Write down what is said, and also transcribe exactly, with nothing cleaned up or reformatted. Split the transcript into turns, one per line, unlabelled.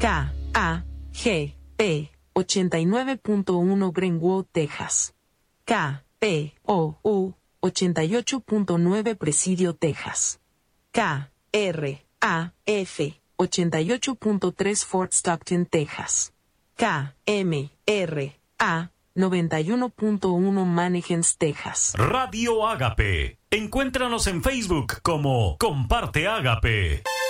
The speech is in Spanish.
K A G P ochenta y nueve punto uno Greenwood, Texas. K P O U ochenta y ocho punto nueve Presidio, Texas. K R A F ochenta y ocho punto tres Fort Stockton, Texas. K M R A noventa y uno punto uno Manassas, Texas.
Radio Ágape. Encuéntranos en Facebook como Comparte Ágape.